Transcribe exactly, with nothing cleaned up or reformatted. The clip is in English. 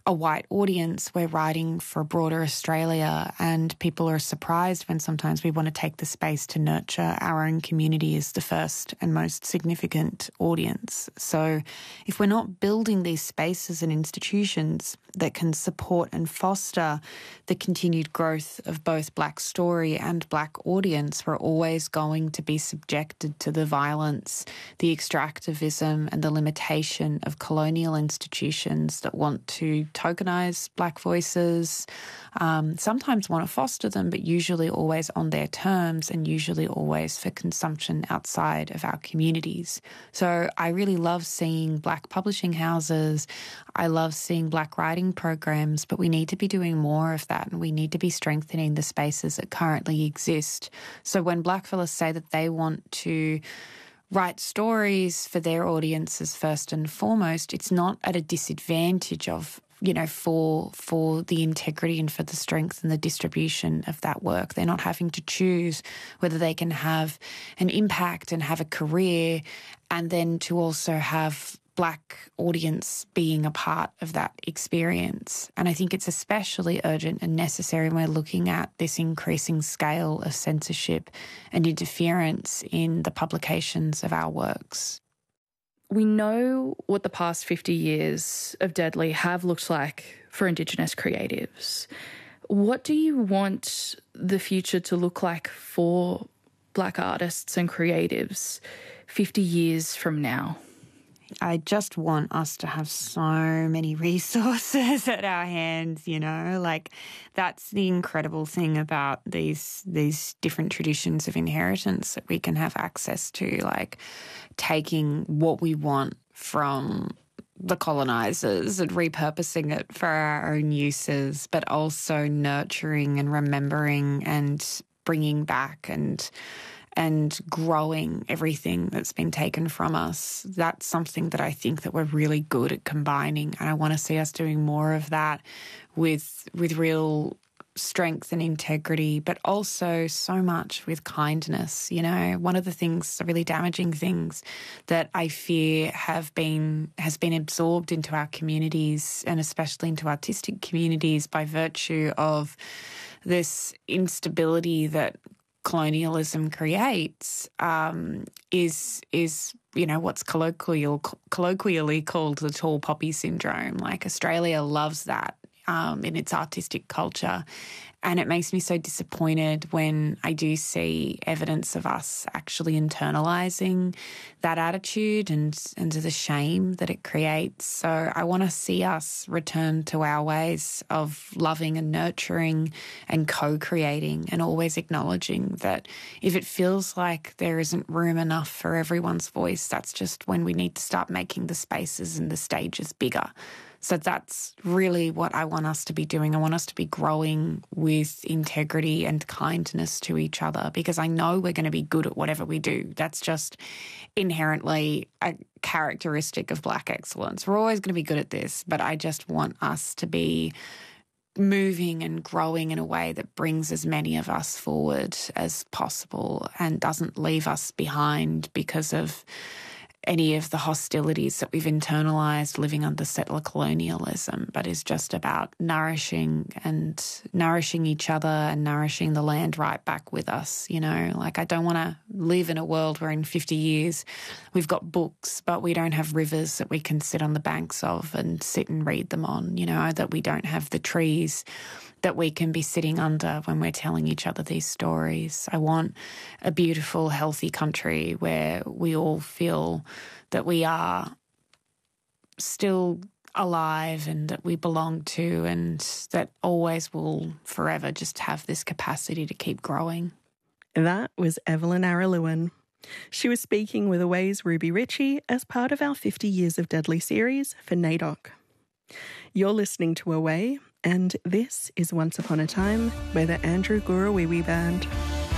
a white audience, we're writing for a broader Australia, and people are surprised when sometimes we want to take the space to nurture our own community as the first and most significant audience. So if we're not building these spaces and institutions that can support and foster the continued growth of both Black story and Black audience, we're always going to be subjected to the violence, the extractivism and the limitation of colonial institutions that want to tokenise Black voices, um, sometimes want to foster them, but usually always on their terms and usually always for consumption outside of our communities. So I really love seeing Black publishing houses. I love seeing Black writing programs, but we need to be doing more of that, and we need to be strengthening the spaces that currently exist. So when Blackfellas say that they want to write stories for their audiences first and foremost, it's not at a disadvantage of, you know, for for the integrity and for the strength and the distribution of that work. They're not having to choose whether they can have an impact and have a career and then to also have Black audience being a part of that experience. And I think it's especially urgent and necessary when we're looking at this increasing scale of censorship and interference in the publications of our works. We know what the past fifty years of Deadly have looked like for Indigenous creatives. What do you want the future to look like for Black artists and creatives fifty years from now? I just want us to have so many resources at our hands, you know, like that's the incredible thing about these these different traditions of inheritance that we can have access to, like taking what we want from the colonisers and repurposing it for our own uses, but also nurturing and remembering and bringing back and and growing everything that's been taken from us. That's something that I think that we're really good at combining, and I want to see us doing more of that with with real strength and integrity, but also so much with kindness. You know, one of the things, the really damaging things that I fear have been has been absorbed into our communities and especially into artistic communities by virtue of this instability that colonialism creates um, is is you know what's colloquial colloquially called the tall poppy syndrome. Like Australia loves that um, in its artistic culture, and it makes me so disappointed when I do see evidence of us actually internalising that attitude and and the shame that it creates. So I want to see us return to our ways of loving and nurturing and co-creating, and always acknowledging that if it feels like there isn't room enough for everyone's voice, that's just when we need to start making the spaces and the stages bigger. So that's really what I want us to be doing. I want us to be growing with integrity and kindness to each other, because I know we're going to be good at whatever we do. That's just inherently a characteristic of Black excellence. We're always going to be good at this, but I just want us to be moving and growing in a way that brings as many of us forward as possible and doesn't leave us behind because of any of the hostilities that we've internalised living under settler colonialism, but is just about nourishing and nourishing each other and nourishing the land right back with us. You know, like I don't want to live in a world where in fifty years we've got books, but we don't have rivers that we can sit on the banks of and sit and read them on, you know, that we don't have the trees that we can be sitting under when we're telling each other these stories. I want a beautiful, healthy country where we all feel that we are still alive and that we belong to, and that always will forever just have this capacity to keep growing. That was Evelyn Araluen. She was speaking with Away's Ruby Ritchie as part of our fifty Years of Deadly series for N A I D O C. You're listening to Away, and this is Once Upon a Time by the Andrew Gurawiwi Band.